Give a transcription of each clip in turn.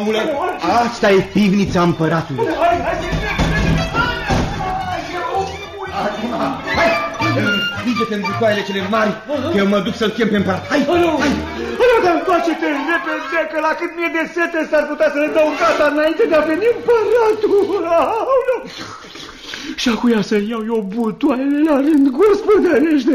omule. Asta e pivnița împăratului. Acum, hai! Învige-te în bucoaiele cele mari, că eu mă duc să-l chem pe împărat. Hai, hai! Dar întoarce-te repede, că la cât mie de sete s-ar putea să le dau gata înainte de a veni împăratul. Și acuia să iau eu butoaiele la rând, gospodărește.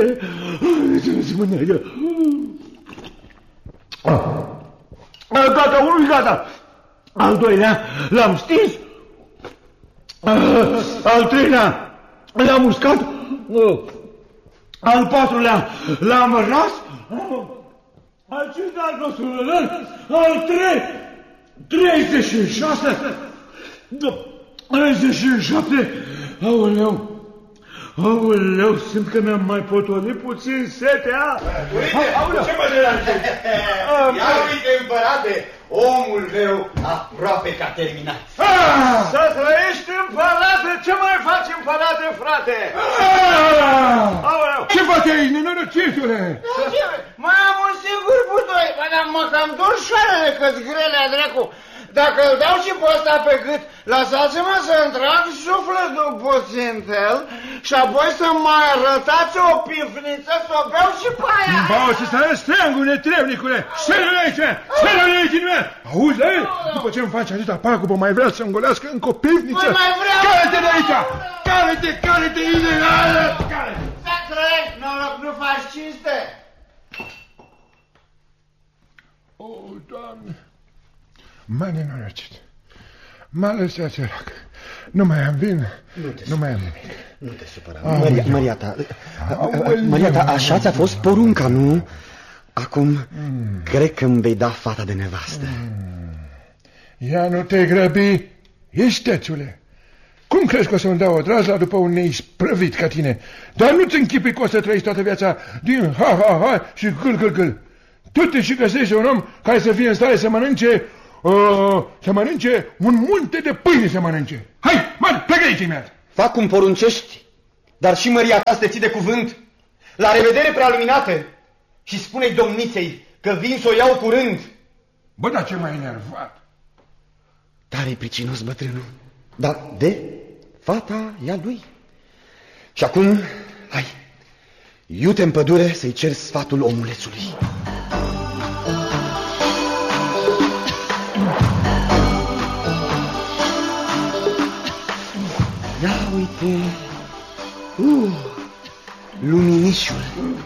Gata, unul gata. Al doilea l-am stins. Al treilea l-am uscat. Al patrulea l-am ras. Al cincilea nostru, al 36, 37, aoleu, simt că mi-am mai potolit puțin setea. Uite, ce mă deranjezi? Ia uite, împărate, omul meu aproape că a terminat. Să trăiești, împărate, ce mai faci, împărate, frate? Ce faci aici, nenorocitule? Mai am un singur butoi, dar mă cam dor șoarele că-ți grelea, dracu. Dacă îl dau și pe ăsta pe gât, lăsați-mă să-mi trag sufletul puțin el și apoi să mai arătați o pifniță să o beau și pe aia. Bau și să arăți steangul, netrebnicule! Șeră-l aici! Șeră-l aici! Auzi, la el? După ce îmi faci atâta pagubă, mai vrea să-mi golească încă o pifniță? Păi mai vreau! Care-te de aici! Care-te, ideală! Să trăiești, noroc, nu faci cinste! O, Doamne! M-a nenorocit. M-a lăsat sărac. Nu mai am vin, nu mai am nimic. Nu te supăra. Măriata, așa ți-a fost porunca, nu? Acum, cred că îmi vei da fata de nevastă. Ia nu te grăbi, istețule. Cum crezi că o să-mi dau o drazla după un neisprăvit ca tine? Dar nu-ți închipui că o să trăiești toată viața din ha-ha-ha și gâl-gâl-gâl. Tu te și găsești un om care să fie în stare să mănânce un munte de pâine să mănânce. Hai, mă, plecă aici imediat. Fac cum poruncești, dar și măria ta să te ții de cuvânt. La revedere, prealuminate, și spune-i domniței că vin să o iau curând. Bă, dar ce m-ai enervat. Tare-i pricinos bătrânul, dar de fata e a lui. Și acum, hai, iute în pădure să-i cer sfatul omulețului. Ia uite, luminișul.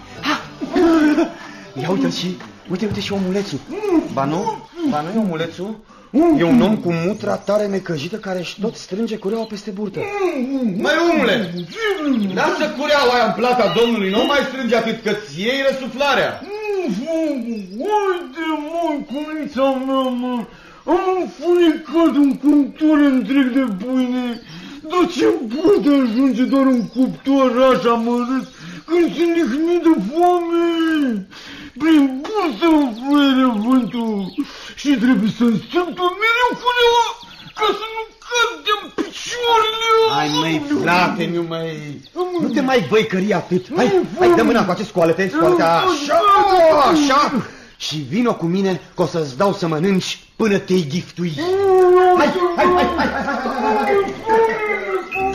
Ia uite-l și, uite și omulețul. Ba nu e omulețul? E un om cu mutra tare necăjită care își tot strânge cureaua peste burtă. Măi, omule, lasă cureaua aia în plata domnului, nu mai strânge atât că-ți iei răsuflarea. Uite, măi, cunița mea, mă, am înfunicat un cuptor întreg de pâine. Dar ce poate ajunge doar un cuptor așa mărât când se nihnit de foame? Prin bursă îmi fluie vântul și trebuie să-mi strâmtă mereu cureaua ca să nu cad de-n picioarele. Hai, măi, frate, nu te mai băicări atât. Hai, dă mâna cu acest scoalete, așa. Și vino cu mine că o să-ți dau să mănânci până te-i ghiftui. Hai.